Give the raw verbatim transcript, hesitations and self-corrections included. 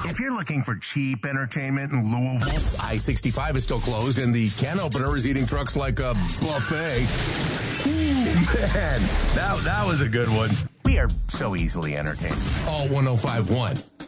If you're looking for cheap entertainment in Louisville, I sixty-five is still closed, and the can opener is eating trucks like a buffet. Ooh, man, that, that was a good one. We are so easily entertained. All one oh five point one.